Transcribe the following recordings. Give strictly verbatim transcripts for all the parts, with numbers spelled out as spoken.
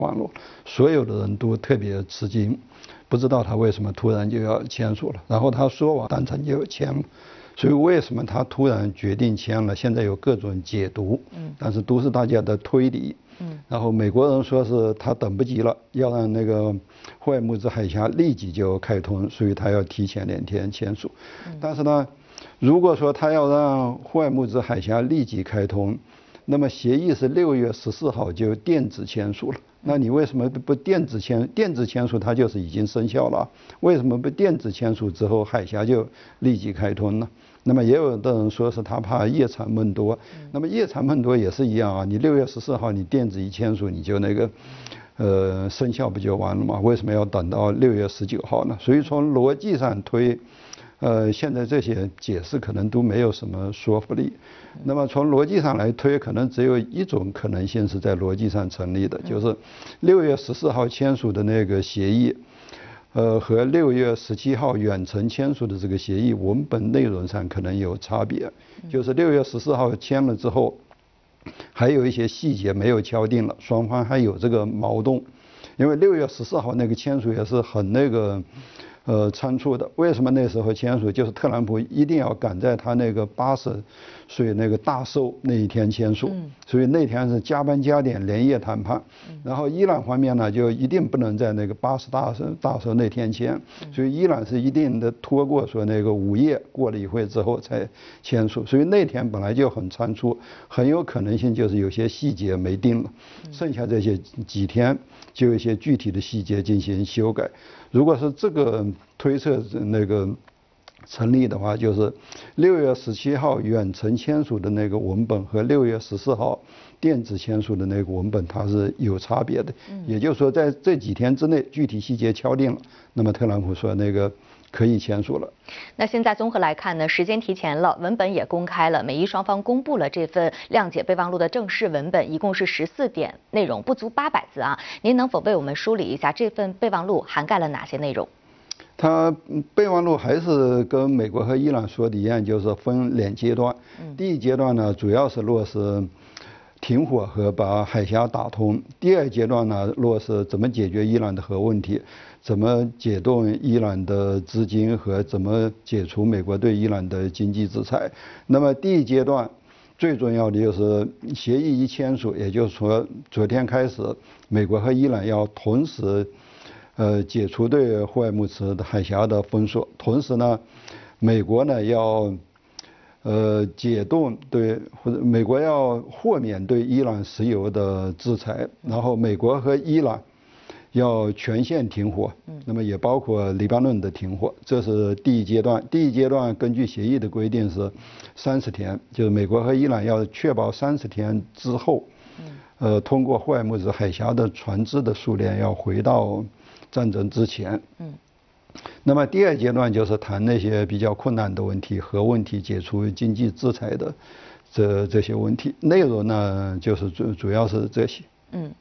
网络，所有的人都特别吃惊，不知道他为什么突然就要签署了。然后他说完当场就签了，所以为什么他突然决定签了？现在有各种解读，嗯，但是都是大家的推理，嗯。然后美国人说是他等不及了，要让那个霍尔木兹海峡立即就开通，所以他要提前两天签署。嗯、但是呢，如果说他要让霍尔木兹海峡立即开通，那么协议是六月十四号就电子签署了，那你为什么不电子签？电子签署它就是已经生效了，为什么不电子签署之后海峡就立即开通呢？那么也有的人说是他怕夜长梦多，那么夜长梦多也是一样啊，你六月十四号你电子一签署你就那个，呃生效不就完了吗？为什么要等到六月十九号呢？所以从逻辑上推。呃，现在这些解释可能都没有什么说服力。那么从逻辑上来推，可能只有一种可能性是在逻辑上成立的，就是六月十四号签署的那个协议，呃，和六月十七号远程签署的这个协议文本内容上可能有差别。就是六月十四号签了之后，还有一些细节没有敲定了，双方还有这个矛盾。因为六月十四号那个签署也是很那个。呃，仓促的。为什么那时候签署？就是特朗普一定要赶在他那个八十岁那个大寿那一天签署，嗯、所以那天是加班加点连夜谈判。嗯、然后伊朗方面呢，就一定不能在那个八十大寿大寿那天签，所以伊朗是一定的拖过说那个午夜过了一会之后才签署，所以那天本来就很仓促，很有可能性就是有些细节没定了，剩下这些几天就有一些具体的细节进行修改。如果是这个推测那个成立的话，就是六月十七号远程签署的那个文本和六月十四号电子签署的那个文本它是有差别的。嗯、也就是说，在这几天之内，具体细节敲定了，那么特朗普说那个可以签署了。 那现在综合来看呢，时间提前了，文本也公开了，美伊双方公布了这份谅解备忘录的正式文本，一共是十四点，内容不足八百字啊。您能否为我们梳理一下这份备忘录涵盖了哪些内容？ 它备忘录还是跟美国和伊朗说的一样，就是分两阶段。第一阶段呢，主要是落实停火和把海峡打通；第二阶段呢，落实怎么解决伊朗的核问题，怎么解冻伊朗的资金和怎么解除美国对伊朗的经济制裁。那么第一阶段最重要的就是协议一签署，也就是说昨天开始，美国和伊朗要同时。呃，解除对霍尔木兹海峡的封锁，同时呢，美国呢要呃解冻对或者美国要豁免对伊朗石油的制裁，然后美国和伊朗要全线停火，那么也包括黎巴嫩的停火，这是第一阶段。第一阶段根据协议的规定是三十天，就是美国和伊朗要确保三十天之后，呃，通过霍尔木兹海峡的船只的数量要回到战争之前。嗯。那么第二阶段就是谈那些比较困难的问题，核问题、解除经济制裁的这这些问题。内容呢，就是主主要是这些。嗯。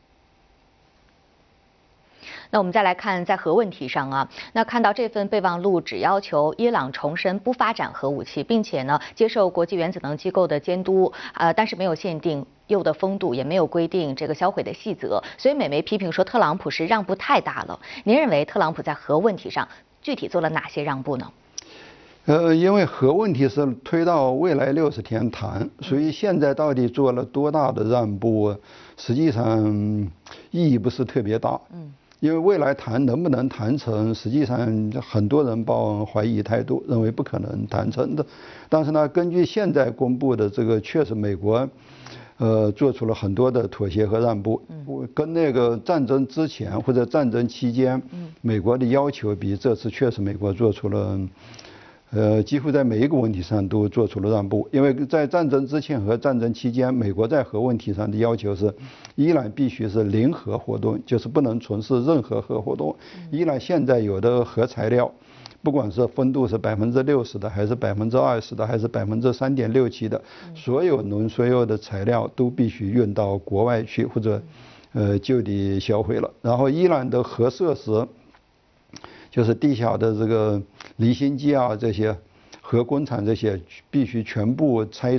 那我们再来看在核问题上啊，那看到这份备忘录只要求伊朗重申不发展核武器，并且呢接受国际原子能机构的监督，呃，但是没有限定铀的丰度，也没有规定这个销毁的细则，所以美媒批评说特朗普是让步太大了。您认为特朗普在核问题上具体做了哪些让步呢？ 呃，因为核问题是推到未来六十天谈，所以现在到底做了多大的让步，实际上意义不是特别大。嗯。因为未来谈能不能谈成，实际上很多人抱怀疑态度，认为不可能谈成的。但是呢，根据现在公布的这个，确实美国，呃，做出了很多的妥协和让步。嗯。跟那个战争之前或者战争期间，美国的要求比这次确实美国做出了。呃，几乎在每一个问题上都做出了让步，因为在战争之前和战争期间，美国在核问题上的要求是，伊朗必须是零核活动，就是不能从事任何核活动。伊朗现在有的核材料，不管是丰度是百分之六十的，还是百分之二十的，还是百分之三点六七的，所有浓缩铀的材料都必须运到国外去，或者呃就地销毁了。然后伊朗的核设施。就是地下的这个离心机啊，这些核工厂这些必须全部拆